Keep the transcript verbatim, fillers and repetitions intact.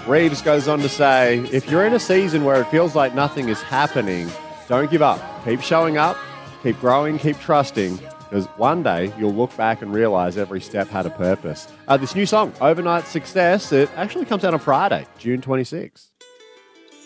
Reeves goes on to say, if you're in a season where it feels like nothing is happening, don't give up. Keep showing up, keep growing, keep trusting, because one day you'll look back and realise every step had a purpose. Uh, this new song, Overnight Success, it actually comes out on Friday, June twenty-sixth.